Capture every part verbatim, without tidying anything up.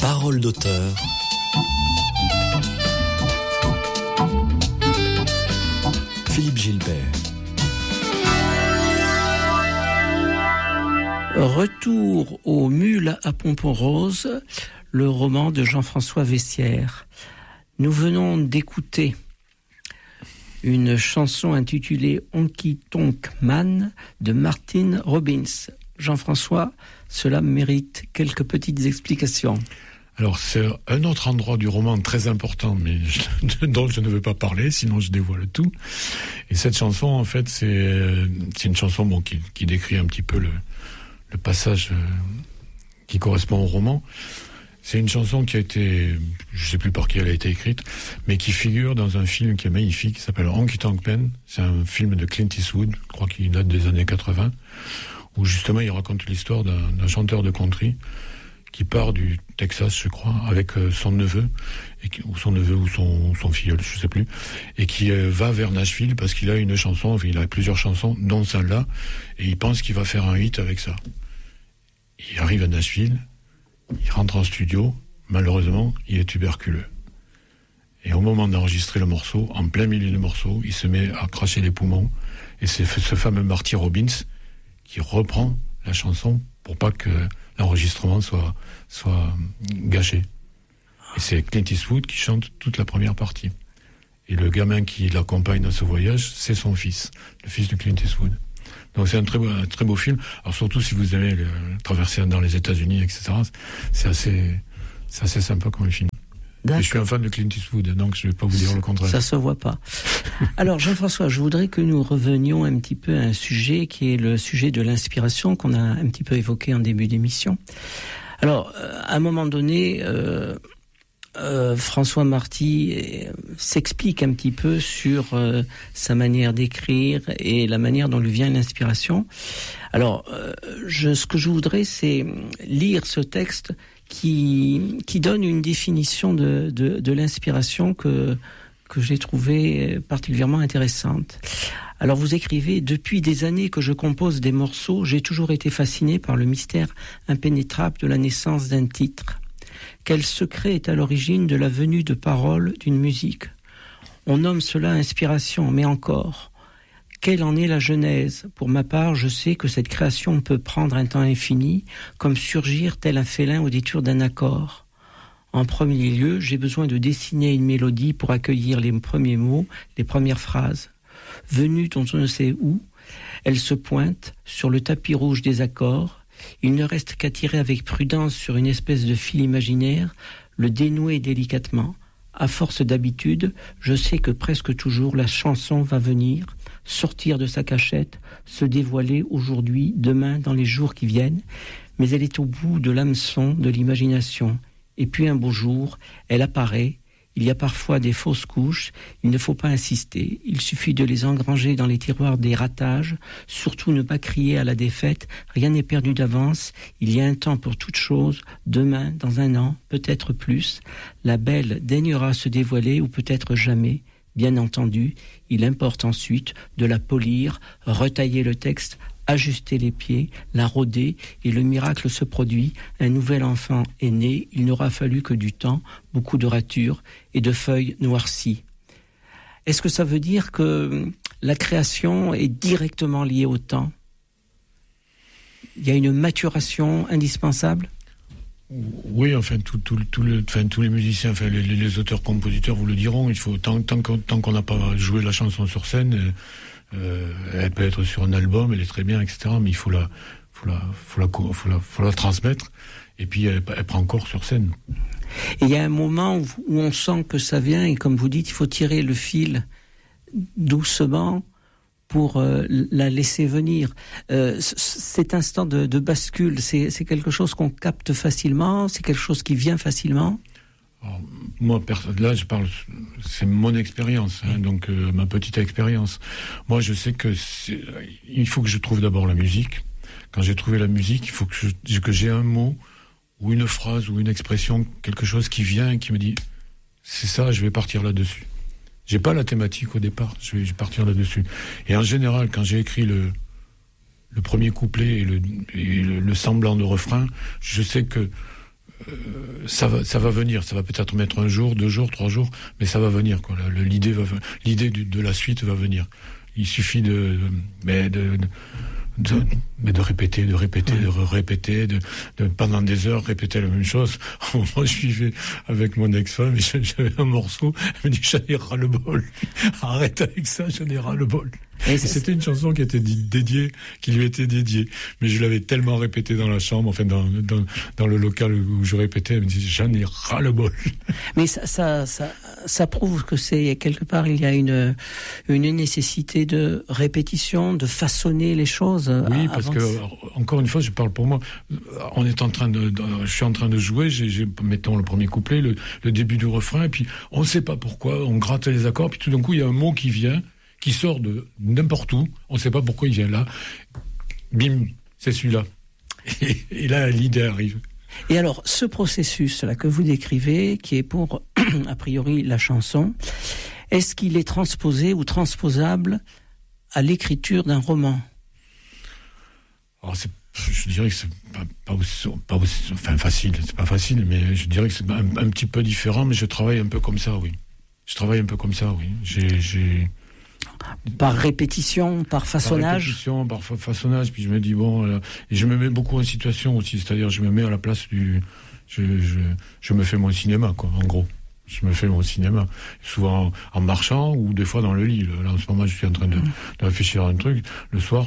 Parole d'auteur. Philippe Gilbert. Retour aux mules à pompons roses, le roman de Jean-François Vessières. Nous venons d'écouter une chanson intitulée Honky Tonk Man de Martin Robbins. Jean-François, cela mérite quelques petites explications. Alors, c'est un autre endroit du roman très important, mais je, dont je ne veux pas parler, sinon je dévoile tout. Et cette chanson, en fait, c'est, c'est une chanson bon, qui, qui décrit un petit peu le, le passage euh, qui correspond au roman. C'est une chanson qui a été, je ne sais plus par qui elle a été écrite, mais qui figure dans un film qui est magnifique, qui s'appelle Honky Tonk Man. C'est un film de Clint Eastwood, je crois qu'il date des années quatre-vingts, où justement il raconte l'histoire d'un, d'un chanteur de country qui part du Texas, je crois, avec euh, son neveu, et qui, ou son neveu ou son, son filleul, je sais plus, et qui euh, va vers Nashville parce qu'il a une chanson, enfin, il a plusieurs chansons, dont celle-là, et il pense qu'il va faire un hit avec ça. Il arrive à Nashville, il rentre en studio, malheureusement, il est tuberculeux. Et au moment d'enregistrer le morceau, en plein milieu du morceau, il se met à cracher les poumons, et c'est ce fameux Marty Robbins qui reprend la chanson pour pas que l'enregistrement soit, soit gâché. Et c'est Clint Eastwood qui chante toute la première partie. Et le gamin qui l'accompagne dans ce voyage, c'est son fils, le fils de Clint Eastwood. Donc c'est un très beau, un très beau film. Alors surtout si vous aimez le, traverser dans les États-Unis, et cetera, c'est assez, c'est assez sympa comme film. Et je suis un fan de Clint Eastwood, donc je ne vais pas vous dire le contraire. Ça se voit pas. Alors Jean-François, je voudrais que nous revenions un petit peu à un sujet qui est le sujet de l'inspiration qu'on a un petit peu évoqué en début d'émission. Alors, à un moment donné, euh, euh, François Marty euh, s'explique un petit peu sur euh, sa manière d'écrire et la manière dont lui vient l'inspiration. Alors, euh, je, ce que je voudrais, c'est lire ce texte qui qui donne une définition de de, de l'inspiration que que j'ai trouvée particulièrement intéressante. Alors vous écrivez: depuis des années que je compose des morceaux, j'ai toujours été fasciné par le mystère impénétrable de la naissance d'un titre. Quel secret est à l'origine de la venue de paroles d'une musique? On nomme cela inspiration, mais encore, quelle en est la genèse? Pour ma part, je sais que cette création peut prendre un temps infini, comme surgir tel un félin au détour d'un accord. En premier lieu, j'ai besoin de dessiner une mélodie pour accueillir les premiers mots, les premières phrases. Venue dont on ne sait où, elle se pointe sur le tapis rouge des accords. Il ne reste qu'à tirer avec prudence sur une espèce de fil imaginaire, le dénouer délicatement. À force d'habitude, je sais que presque toujours la chanson va venir, sortir de sa cachette, se dévoiler aujourd'hui, demain, dans les jours qui viennent, mais elle est au bout de l'hameçon de l'imagination. Et puis un beau jour, elle apparaît. Il y a parfois des fausses couches, il ne faut pas insister, il suffit de les engranger dans les tiroirs des ratages, surtout ne pas crier à la défaite, rien n'est perdu d'avance, il y a un temps pour toute chose, demain, dans un an, peut-être plus, la belle daignera se dévoiler ou peut-être jamais, bien entendu, il importe ensuite de la polir, retailler le texte, ajuster les pieds, la rôder, et le miracle se produit. Un nouvel enfant est né, il n'aura fallu que du temps, beaucoup de ratures et de feuilles noircies. Est-ce que ça veut dire que la création est directement liée au temps? Il y a une maturation indispensable? Oui, enfin, tout, tout, tout le, enfin, tous les musiciens, enfin, les, les auteurs-compositeurs vous le diront, il faut, tant, tant, qu'on, tant qu'on n'a pas joué la chanson sur scène, euh, Euh, elle peut être sur un album, elle est très bien, et cetera. Mais il faut la, faut la, faut la, faut la, faut la transmettre. Et puis elle, elle prend corps sur scène. Et il y a un moment où, où on sent que ça vient, et comme vous dites, il faut tirer le fil doucement pour euh, la laisser venir. Euh, cet instant de, de bascule, c'est, c'est quelque chose qu'on capte facilement, c'est quelque chose qui vient facilement. Alors, moi, là, je parle, c'est mon expérience, hein, donc euh, ma petite expérience. Moi, je sais que c'est, il faut que je trouve d'abord la musique. Quand j'ai trouvé la musique, il faut que, je, que j'ai un mot ou une phrase ou une expression, quelque chose qui vient et qui me dit, c'est ça, je vais partir là-dessus. J'ai pas la thématique au départ, je vais, je vais partir là-dessus. Et en général, quand j'ai écrit le le premier couplet et le, et le, le semblant de refrain, je sais que euh, ça va, ça va venir. Ça va peut-être mettre un jour, deux jours, trois jours, mais ça va venir, quoi. Le, l'idée va, l'idée de, de la suite va venir. Il suffit de, de mais de, de De, mais de répéter, de répéter, de répéter, de, de pendant des heures répéter la même chose. Moi, je vivais avec mon ex-femme et j'avais un morceau. Elle me dit, j'en ai ras le bol. Arrête avec ça, j'en ai ras le bol. Et, et c'était une chanson qui était dédiée, qui lui était dédiée. Mais je l'avais tellement répétée dans la chambre, enfin dans, dans, dans le local où je répétais, elle me dit, j'en ai ras le bol. Mais ça, ça, ça, ça prouve que c'est quelque part il y a une, une nécessité de répétition, de façonner les choses. Oui, parce que encore une fois, je parle pour moi. On est en train de, de je suis en train de jouer. J'ai, j'ai mettons le premier couplet, le, le début du refrain, et puis on ne sait pas pourquoi, on gratte les accords, puis tout d'un coup il y a un mot qui vient, qui sort de n'importe où. On ne sait pas pourquoi il vient là. Bim, c'est celui-là. Et, et là, l'idée arrive. Et alors, ce processus-là que vous décrivez, qui est pour, a priori, la chanson, est-ce qu'il est transposé ou transposable à l'écriture d'un roman ? Alors, c'est, je dirais que c'est pas, pas, aussi, pas aussi, enfin facile, c'est pas facile, mais je dirais que c'est un, un petit peu différent, mais je travaille un peu comme ça, oui. Je travaille un peu comme ça, oui. J'ai... j'ai... Par répétition, par façonnage. Par répétition, par fa- façonnage. Puis je me dis bon, euh, et je me mets beaucoup en situation aussi. C'est-à-dire, je me mets à la place du, je, je, je me fais mon cinéma, quoi. En gros, je me fais mon cinéma. Souvent en, en marchant ou des fois dans le lit. Là, en ce moment, je suis en train de, de réfléchir à un truc. Le soir,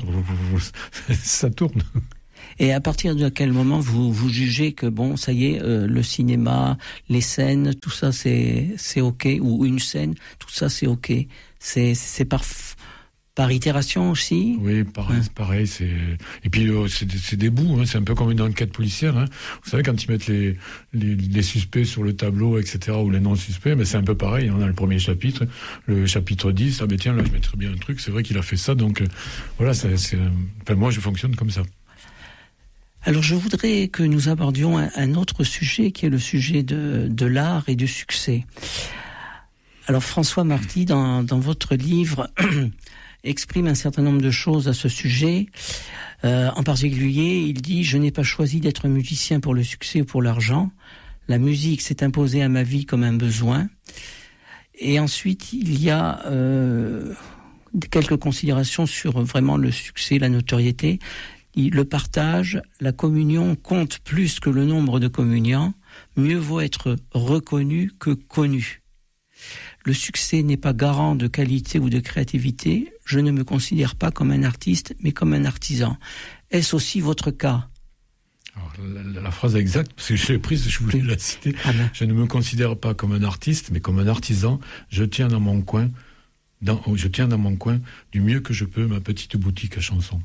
ça tourne. Et à partir de quel moment vous vous jugez que bon, ça y est, euh, le cinéma, les scènes, tout ça c'est c'est ok, ou une scène, tout ça c'est ok. C'est c'est par par itération aussi. Oui, pareil, ouais. c'est pareil. C'est et puis euh, c'est, c'est des bouts. Hein, c'est un peu comme une enquête policière. Hein. Vous savez quand ils mettent les, les les suspects sur le tableau, et cetera, ou les non suspects, mais c'est un peu pareil. On a le premier chapitre, le chapitre dix. Ah ben tiens, là je mettrais bien un truc. C'est vrai qu'il a fait ça, donc euh, voilà. C'est, c'est enfin, moi je fonctionne comme ça. Alors je voudrais que nous abordions un, un autre sujet qui est le sujet de, de l'art et du succès. Alors François Marty, dans, dans votre livre, exprime un certain nombre de choses à ce sujet. Euh, en particulier, il dit « Je n'ai pas choisi d'être musicien pour le succès ou pour l'argent. La musique s'est imposée à ma vie comme un besoin. » Et ensuite, il y a euh, quelques considérations sur vraiment le succès, la notoriété. Le partage, la communion compte plus que le nombre de communiants. Mieux vaut être reconnu que connu. Le succès n'est pas garant de qualité ou de créativité. Je ne me considère pas comme un artiste, mais comme un artisan. Est-ce aussi votre cas ? Alors, la, la phrase exacte, parce que je l'ai prise, je voulais la citer. Ah ben. Je ne me considère pas comme un artiste, mais comme un artisan. Je tiens dans mon coin, dans, je tiens dans mon coin du mieux que je peux ma petite boutique à chansons.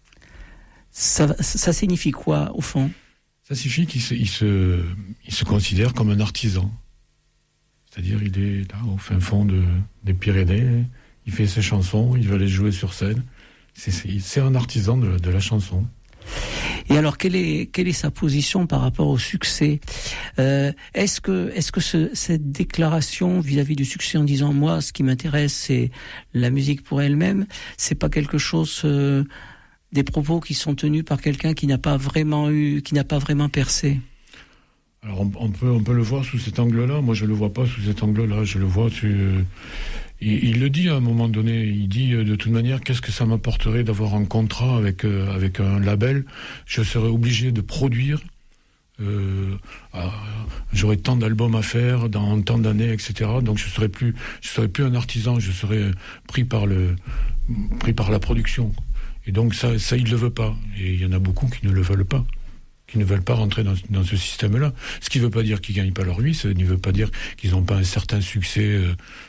Ça, ça signifie quoi, au fond ? Ça signifie qu'il se, il se, il se considère comme un artisan. C'est-à-dire, il est là, au fin fond de, des Pyrénées, il fait ses chansons, il va les jouer sur scène. C'est, c'est, c'est un artisan de, de la chanson. Et alors, quelle est, quelle est sa position par rapport au succès ? euh, Est-ce que, est-ce que ce, cette déclaration vis-à-vis du succès en disant « Moi, ce qui m'intéresse, c'est la musique pour elle-même », c'est pas quelque chose... Euh, des propos qui sont tenus par quelqu'un qui n'a pas vraiment eu, qui n'a pas vraiment percé. Alors on, on peut on peut le voir sous cet angle-là. Moi je le vois pas sous cet angle-là. Je le vois. Tu, euh, il, il le dit à un moment donné. Il dit euh, de toute manière, qu'est-ce que ça m'apporterait d'avoir un contrat avec euh, avec un label ? Je serais obligé de produire. Euh, euh, j'aurais tant d'albums à faire dans tant d'années, et cetera. Donc je serais plus je serais plus un artisan. Je serais pris par le pris par la production. Et donc ça, ça, il ne le veut pas. Et il y en a beaucoup qui ne le veulent pas, qui ne veulent pas rentrer dans, dans ce système-là. Ce qui ne veut pas dire qu'ils ne gagnent pas leur vie, ça ne veut pas dire qu'ils n'ont pas un certain succès euh,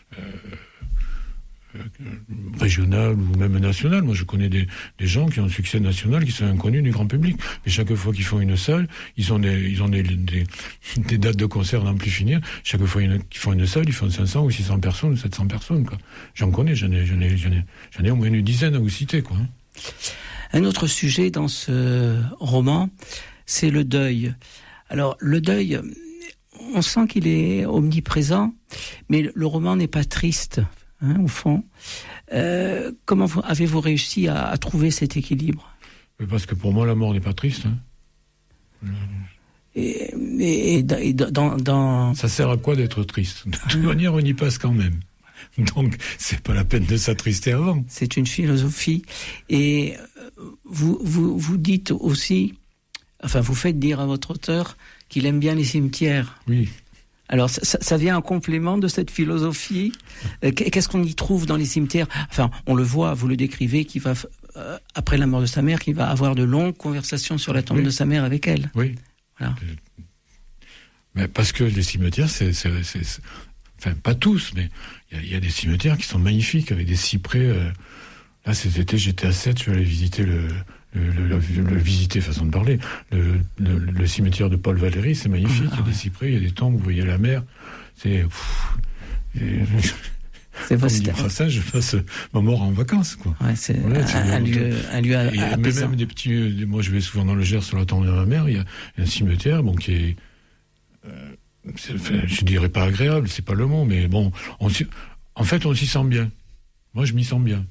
euh, régional ou même national. Moi, je connais des, des gens qui ont un succès national, qui sont inconnus du grand public. Mais chaque fois qu'ils font une salle, ils ont des, ils ont des, des, des dates de concert d'en plus finir. Chaque fois qu'ils font une salle, ils font cinq cents ou six cents personnes ou sept cents personnes, quoi. J'en connais, j'en ai, j'en ai, j'en ai, j'en ai au moins une dizaine à vous citer, quoi. Hein. Un autre sujet dans ce roman, c'est le deuil. Alors, le deuil, on sent qu'il est omniprésent, mais le roman n'est pas triste, hein, au fond. Euh, comment vous, avez-vous réussi à, à trouver cet équilibre ? Parce que pour moi, la mort n'est pas triste. Hein. et, et, et dans, dans... Ça sert à quoi d'être triste? De toute manière, on y passe quand même. Donc, c'est pas la peine de s'attrister avant. C'est une philosophie. Et vous, vous, vous dites aussi, enfin, vous faites dire à votre auteur qu'il aime bien les cimetières. Oui. Alors, ça, ça vient en complément de cette philosophie. Qu'est-ce qu'on y trouve dans les cimetières? Enfin, on le voit, vous le décrivez, qui va, euh, après la mort de sa mère, qui va avoir de longues conversations sur la tombe oui. de sa mère avec elle. Oui. Voilà. Mais parce que les cimetières, c'est, c'est, c'est, c'est... enfin, pas tous, mais il y, y a des cimetières qui sont magnifiques, avec des cyprès. Euh... Là, cet été, j'étais à Sète, je suis allé visiter le... Le, le, le, le visiter, façon de parler, le, le, le cimetière de Paul Valéry, c'est magnifique, ah, il y a des cyprès, il y a des tombes, vous voyez la mer, c'est... Pff, et, c'est comme dit Frassin, je passe ma mort en vacances, quoi. Ouais, c'est, voilà, c'est un, un, lieu, un lieu à, et, à mais même des petits... Moi, je vais souvent dans le Gers, sur la tombe de ma mère, il y a un cimetière, bon, qui est... Euh, c'est enfin, je dirais pas agréable, c'est pas le mot, mais bon, on s'y, en fait, on s'y sent bien. Moi, je m'y sens bien.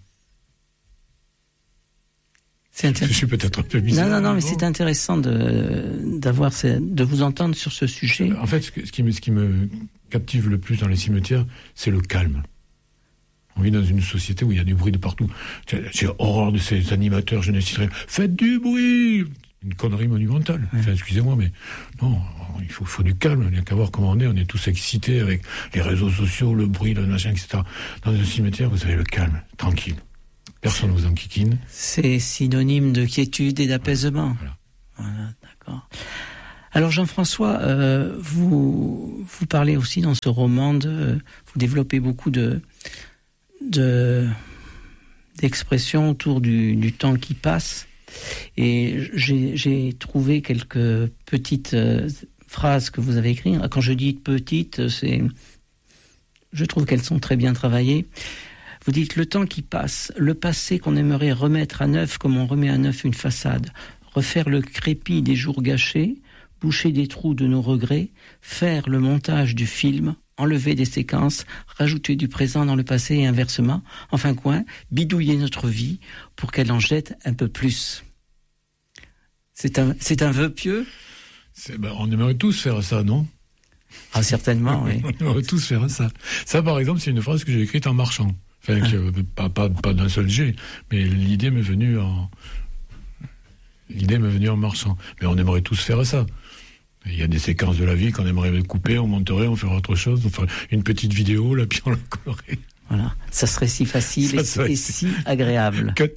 C'est intéressant. Je suis peut-être un peu bizarre. Non, non, non, mais c'est intéressant de, d'avoir, de vous entendre sur ce sujet. En fait, ce qui me, ce qui me captive le plus dans les cimetières, c'est le calme. On vit dans une société où il y a du bruit de partout. J'ai, j'ai horreur de ces animateurs, je ne citerai. Faites du bruit! Une connerie monumentale. Ouais. Enfin, excusez-moi, mais non, il faut, faut du calme. Il n'y a qu'à voir comment on est. On est tous excités avec les réseaux sociaux, le bruit, le machin, et cetera. Dans un cimetière, vous avez le calme, tranquille. Personne ne vous enquiquine. C'est synonyme de quiétude et d'apaisement. Voilà, voilà d'accord. Alors Jean-François, euh, vous vous parlez aussi dans ce roman de, vous développez beaucoup de, de d'expressions autour du, du temps qui passe. Et j'ai, j'ai trouvé quelques petites euh, phrases que vous avez écrites. Quand je dis petites, c'est, je trouve qu'elles sont très bien travaillées. Vous dites, le temps qui passe, le passé qu'on aimerait remettre à neuf comme on remet à neuf une façade, refaire le crépi des jours gâchés, boucher des trous de nos regrets, faire le montage du film, enlever des séquences, rajouter du présent dans le passé et inversement, enfin quoi, bidouiller notre vie pour qu'elle en jette un peu plus. C'est un, c'est un vœu pieux? C'est, ben, on aimerait tous faire ça, non? Ah, certainement, oui. On aimerait tous faire ça. Ça, par exemple, c'est une phrase que j'ai écrite en marchant. Enfin, ah. que, pas, pas, pas d'un seul jet, mais l'idée m'est venue en, l'idée m'est venue en marchant. Mais on aimerait tous faire ça. Il y a des séquences de la vie qu'on aimerait couper, on monterait, on ferait autre chose, on ferait une petite vidéo, là, puis on la collerait. Voilà. Ça serait si facile et, et si agréable. Cut.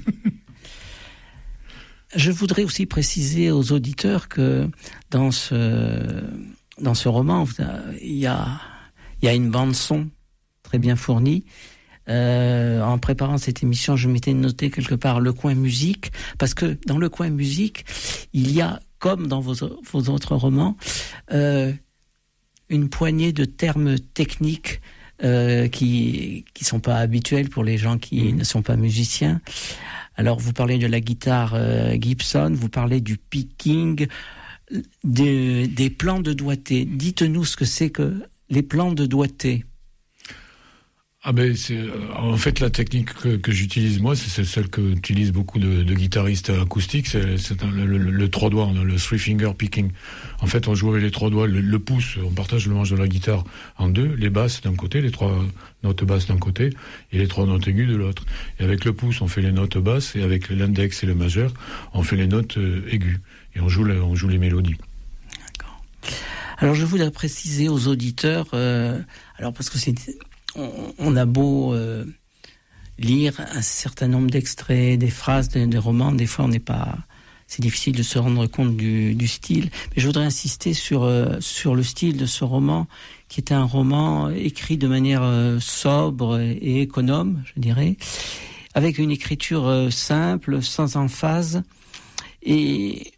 Je voudrais aussi préciser aux auditeurs que dans ce, dans ce roman, il y a, il y a une bande-son très bien fournie. Euh, en préparant cette émission, je m'étais noté quelque part le coin musique, parce que dans le coin musique, il y a, comme dans vos, vos autres romans, euh, une poignée de termes techniques euh, qui qui sont pas habituels pour les gens qui mmh. ne sont pas musiciens. Alors, vous parlez de la guitare euh, Gibson, vous parlez du picking, des, des plans de doigté. Dites-nous ce que c'est que les plans de doigté. Ah ben c'est en fait la technique que, que j'utilise moi, c'est celle que utilisent beaucoup de, de guitaristes acoustiques, c'est, c'est un, le, le, le trois doigts, on a le three finger picking. En fait, on joue avec les trois doigts, le, le pouce, on partage le manche de la guitare en deux, les basses d'un côté, les trois notes basses d'un côté et les trois notes aiguës de l'autre. Et avec le pouce, on fait les notes basses et avec l'index et le majeur, on fait les notes euh, aiguës et on joue, on joue les mélodies. D'accord. Alors je voudrais préciser aux auditeurs, euh, alors parce que c'est On, on a beau euh, lire un certain nombre d'extraits, des phrases, des, des romans, des fois on n'est pas, c'est difficile de se rendre compte du, du style. Mais je voudrais insister sur euh, sur le style de ce roman, qui est un roman écrit de manière euh, sobre et économe, je dirais, avec une écriture euh, simple, sans emphase, et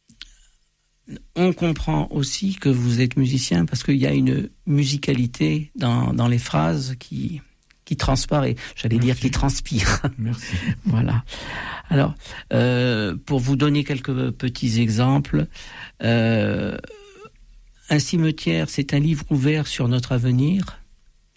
on comprend aussi que vous êtes musicien parce qu'il y a une musicalité dans, dans les phrases qui, qui transparaît. J'allais Merci. dire qui transpire. Merci. Voilà. Alors, euh, pour vous donner quelques petits exemples, euh, un cimetière, c'est un livre ouvert sur notre avenir.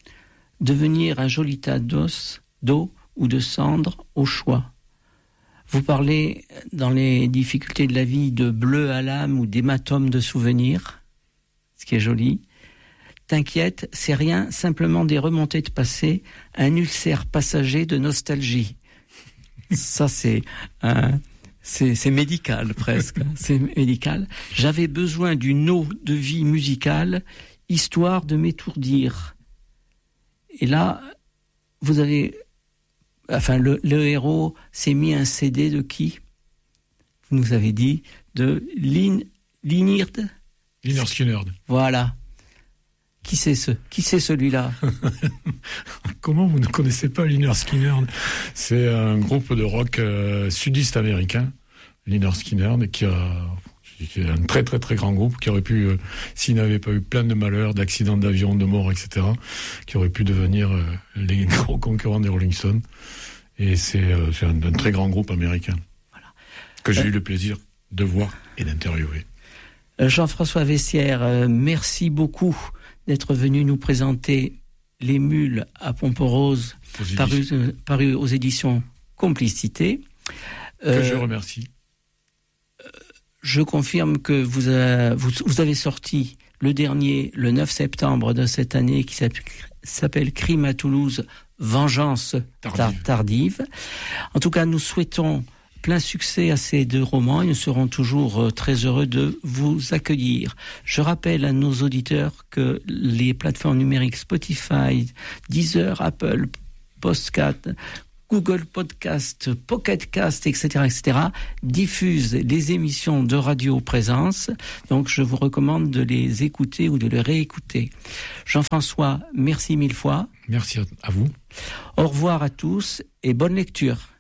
Devenir un joli tas d'os, d'eau ou de cendres au choix. Vous parlez dans les difficultés de la vie de bleu à l'âme ou d'hématome de souvenirs, ce qui est joli. T'inquiète, c'est rien, simplement des remontées de passé, un ulcère passager de nostalgie. Ça, c'est, un, c'est, c'est médical presque. C'est médical. J'avais besoin d'une eau de vie musicale, histoire de m'étourdir. Et là, vous avez, enfin, le, le héros s'est mis un C D de qui ? Vous nous avez dit de Lin, Lynyrd. Lynyrd Skynyrd. Voilà. Qui c'est ce Qui c'est celui-là? Comment vous ne connaissez pas Lynyrd Skynyrd? C'est un groupe de rock euh, sudiste américain, Lynyrd Skynyrd, qui a qui est un très très très grand groupe qui aurait pu, euh, s'il n'avait pas eu plein de malheurs, d'accidents d'avion, de morts, et cetera, qui aurait pu devenir euh, les gros concurrents des Rolling Stones. Et c'est, euh, c'est un, un très grand groupe américain voilà. que j'ai euh... eu le plaisir de voir et d'interviewer. Jean-François Vessières, euh, merci beaucoup d'être venu nous présenter Les Mules à Pomperose, paru, euh, paru aux éditions Complicité. Que euh, je remercie. Euh, je confirme que vous, a, vous, vous avez sorti le dernier, le neuf septembre de cette année, qui s'appelle, s'appelle Crime à Toulouse, Vengeance tardive. tardive. En tout cas, nous souhaitons plein succès à ces deux romans et nous serons toujours très heureux de vous accueillir. Je rappelle à nos auditeurs que les plateformes numériques Spotify, Deezer, Apple, Podcast, Google Podcast, Pocket Cast, et cetera, et cetera diffusent les émissions de Radio Présence. Donc, je vous recommande de les écouter ou de les réécouter. Jean-François, merci mille fois. Merci à vous. Au revoir à tous et bonne lecture.